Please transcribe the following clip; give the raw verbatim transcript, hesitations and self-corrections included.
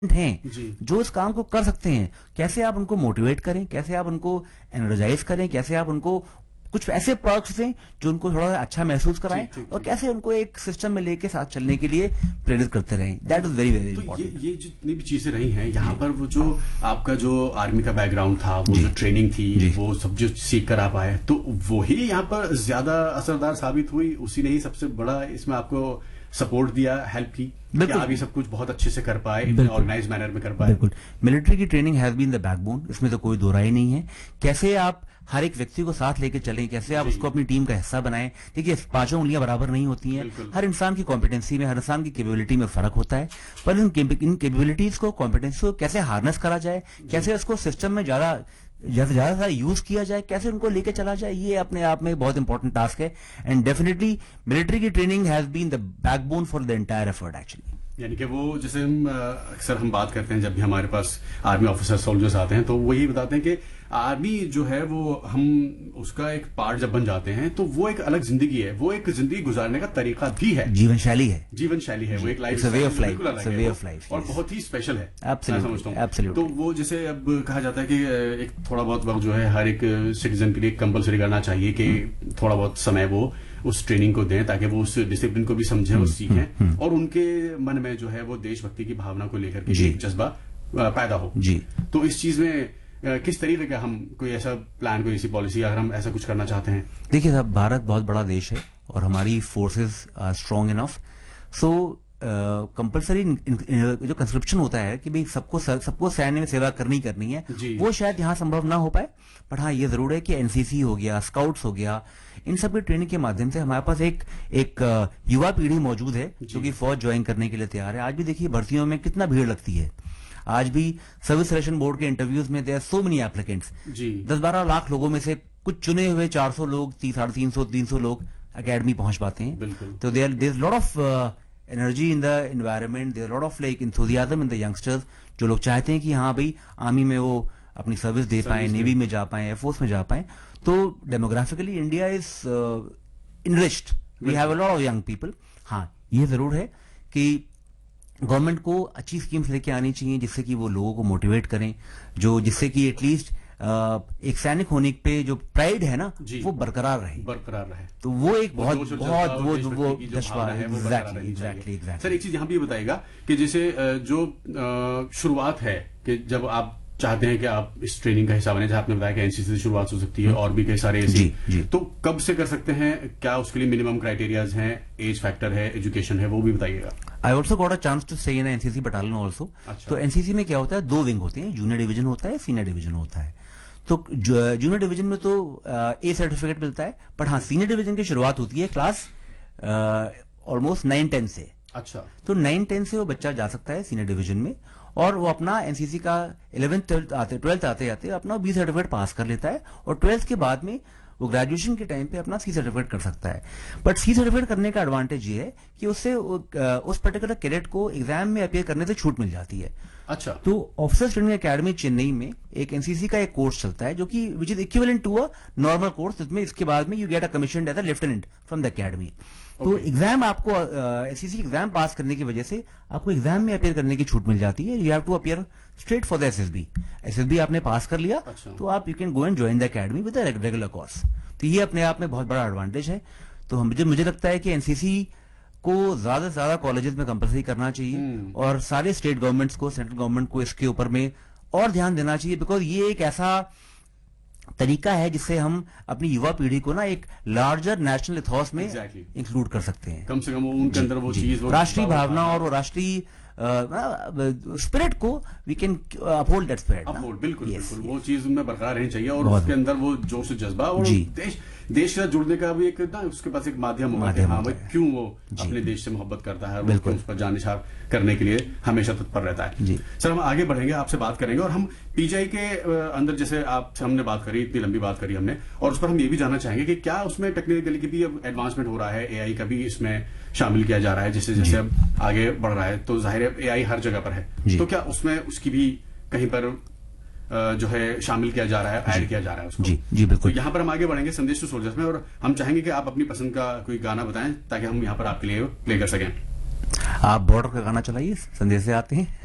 हैं जो इस काम को कर सकते हैं, कैसे आप उनको मोटिवेट करें, कैसे आप उनको एनर्जाइज करें, कैसे आप उनको कुछ ऐसे प्रोडक्ट्स दें जो उनको थोड़ा अच्छा महसूस कराएं, और कैसे उनको एक सिस्टम में लेके साथ चलने के लिए प्रेरित करते रहें। That is very very important. ये, ये जितनी भी चीजें रही हैं यहाँ पर, वो जो आपका जो आर्मी का बैकग्राउंड था, वो जो ट्रेनिंग थी, वो सब जो सीख कर आप आए, तो वही यहाँ पर ज्यादा असरदार साबित हुई। उसी ने ही सबसे बड़ा इसमें आपको सपोर्ट दिया, हेल्प की कि आप ये सब कुछ बहुत अच्छे से कर पाए, इतने ऑर्गेनाइज मैनर में कर पाए। बिल्कुल, मिलिट्री की training has been the backbone, इसमें तो कोई दो राय नहीं है। कैसे आप हर एक व्यक्ति को साथ लेके चलें, कैसे आप उसको अपनी टीम का हिस्सा बनाएं। देखिए, पांचों उंगलियां बराबर नहीं होती हैं, हर इंसान की कॉम्पिटेंसी में, हर इंसान की कैपेबिलिटी में फर्क होता है, पर इन इन कैपेबिलिटीज को, कॉम्पिटेंसी को कैसे हार्नेस करा जाए, कैसे उसको सिस्टम में ज्यादा ज्यादा ज्यादा यूज किया जाए, कैसे उनको लेके चला जाए, ये अपने आप में बहुत इंपॉर्टेंट टास्क है। एंड डेफिनेटली मिलिट्री की training has been the backbone for the entire effort actually. यानी कि वो जैसे हम अक्सर हम बात करते हैं, जब भी हमारे पास आर्मी ऑफिसर सोल्जर्स आते हैं, तो वो यही बताते हैं कि आर्मी जो है वो हम उसका एक पार्ट जब बन जाते हैं तो वो एक अलग जिंदगी है, वो एक जिंदगी गुजारने का तरीका भी है, जीवन शैली है, जीवन शैली है, वो एक life way of life, way of life, और बहुत ही स्पेशल है। Absolutely, absolutely. तो वो जैसे अब कहा जाता है कि एक थोड़ा बहुत वक्त जो है हर एक सिटीजन के लिए कंपलसरी करना चाहिए कि थोड़ा बहुत समय वो उस ट्रेनिंग को दें, ताकि वो उस डिसिप्लिन को भी समझें और सीखें, और उनके मन में जो है वो देशभक्ति की भावना को लेकर के एक जज्बा पैदा हो। जी, तो इस चीज में किस तरीके का हम कोई ऐसा प्लान, कोई ऐसी पॉलिसी, अगर हम ऐसा कुछ करना चाहते हैं? देखिए साहब, भारत बहुत बड़ा देश है और हमारी forces are strong enough, so compulsory जो कंस्क्रिप्शन होता है कि भाई सबको सबको सैन्य में सेवा करनी करनी है, वो शायद यहाँ संभव ना हो पाए, बट हाँ ये जरूर है कि एनसीसी हो गया, स्काउट्स हो गया, इन सब की ट्रेनिंग के माध्यम से हमारे पास एक एक युवा पीढ़ी मौजूद है जो कि फौज ज्वाइन करने के लिए तैयार है। आज भी देखिए भर्तियों में कितना भीड़ लगती है, आज भी सर्विस सिलेक्शन बोर्ड के इंटरव्यूज में देयर सो मेनी एप्लीकेंट्स, दस बारह लाख लोगों में से कुछ चुने हुए चार सौ लोग, साढ़े तीन सौ तीन सौ लोग अकेडमी पहुंच पाते हैं। तो there there lot of energy in the environment, there lot of like enthusiasm in the youngsters, जो लोग चाहते हैं कि हाँ भाई आर्मी में वो अपनी सर्विस दे पाए, नेवी में जा पाए, एयरफोर्स में जा पाए। तो demographically India is enriched, we have a lot of young people. हाँ ये जरूर है कि गवर्नमेंट को अच्छी स्कीम्स लेके आनी चाहिए जिससे कि वो लोगों को मोटिवेट करें, जो जिससे कि एटलीस्ट एक सैनिक होने पे जो प्राइड है ना वो बरकरार रहे, बरकरार रहे। तो वो एक बहुत बहुत वो वो जज्बा है, वो एग्जैक्टली एग्जैक्टली। सर एक चीज यहाँ भी बताइएगा कि जैसे जो शुरुआत है कि जब आप चाहते हैं कि आप इस ट्रेनिंग का हिस्सा बने, जहां आपने बताया कि एनसीसी से शुरुआत हो सकती है और भी कई सारे ऐसे, तो कब से कर सकते हैं, क्या उसके लिए मिनिमम क्राइटेरियाज हैं, एज फैक्टर है, एजुकेशन है, वो भी बताइएगा। I also got a chance to stay in NCC battalion also. तो एनसीसी में क्या होता है, दो विंग होते हैं, जूनियर डिवीजन होता है, सीनियर डिवीजन होता है। तो जूनियर डिवीजन में तो ए सर्टिफिकेट मिलता है, बट हाँ सीनियर डिवीजन की शुरुआत होती है क्लास ऑलमोस्ट नाइन टेन से। अच्छा, तो नाइन टेन से वो बच्चा जा सकता है सीनियर डिवीजन में, और वो अपना एनसीसी का इलेवेंथ ट्वेल्थ आते ट्वेल्थ आते आते अपना बी सर्टिफिकेट पास कर लेता है, और ट्वेल्थ के बाद में वो ग्रेजुएशन के टाइम पे अपना सी सर्टिफिकेट कर सकता है। बट सी सर्टिफिकेट करने का एडवांटेज ये है कि उससे उस पर्टिकुलर कैडेट को एग्जाम में अपीयर करने से छूट मिल जाती है। अच्छा, तो ऑफिसर्स ट्रेनिंग एकेडमी चेन्नई में एक एनसीसी का एक कोर्स चलता है जो कि which is equivalent to a normal course, जिसमें इसके बाद में you get a commission as a lieutenant from the academy. तो एग्जाम आपको एनसीसी एग्जाम पास करने की वजह से आपको एग्जाम में अपियर करने की छूट मिल जाती है। You have to appear straight for the SSB. SSB आपने पास कर लिया, अच्छा, तो आप you can go and join the academy with a regular course. तो ये अपने आप में बहुत बड़ा एडवांटेज है। तो मुझे मुझे लगता है कि एनसीसी को ज्यादा से ज्यादा कॉलेजेस में कंपलसरी करना चाहिए, और सारे स्टेट गवर्नमेंट्स को, सेंट्रल गवर्नमेंट को इसके ऊपर में और ध्यान देना चाहिए, बिकॉज ये एक ऐसा तरीका है जिससे हम अपनी युवा पीढ़ी को ना एक लार्जर नेशनल इथॉस में इंक्लूड कर सकते हैं। कम से कम उनके अंदर वो चीज, राष्ट्रीय भावना और वो राष्ट्रीय स्पिरिट को we can uphold that spirit. Uphold, बिल्कुल बिल्कुल, वो चीज उनमें बरकरार रहनी चाहिए, और उसके अंदर वो जोश जज्बा और देश देश से जुड़ने का भी एक ना उसके पास एक माध्यम होगा कि हाँ भाई क्यों वो अपने देश से मोहब्बत करता है, वो क्यों उस पर जान निछावर करने के लिए हमेशा तत्पर रहता है। सर हम आगे बढ़ेंगे, आपसे बात करेंगे, और हम पीजीआई के अंदर जैसे आपसे हमने बात करी, इतनी लंबी बात करी हमने, और उस पर हम ये भी जानना चाहेंगे कि क्या उसमें टेक्निकली की भी एडवांसमेंट हो रहा है, एआई का भी इसमें शामिल किया जा रहा है, जैसे जैसे अब आगे बढ़ रहा है, तो जाहिर है एआई हर जगह पर है, तो क्या उसमें उसकी भी कहीं पर जो है शामिल किया जा रहा है, ऐड किया जा रहा है उसको? जी जी बिल्कुल। तो यहाँ पर हम आगे बढ़ेंगे संदेश टू सोल्जर्स में, और हम चाहेंगे कि आप अपनी पसंद का कोई गाना बताएं ताकि हम यहाँ पर आपके लिए प्ले कर सकें। आप बॉर्डर का गाना चलाइए, संदेश से आते हैं।